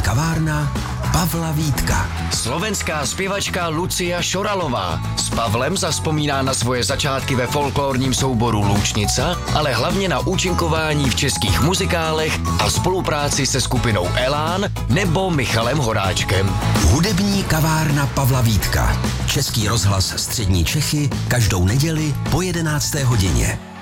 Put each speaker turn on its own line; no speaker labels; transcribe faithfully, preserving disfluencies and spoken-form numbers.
kavárna Pavla Vítka.
Slovenská zpěvačka Lucia Šoralová s Pavlem zazpomíná na svoje začátky ve folklorním souboru Loučnica, ale hlavně na účinkování v českých muzikálech a spolupráci se skupinou Elán nebo Michalem Horáčkem.
Hudební kavárna Pavla Vítka. Český rozhlas Střední Čechy každou neděli po jedenácté hodině.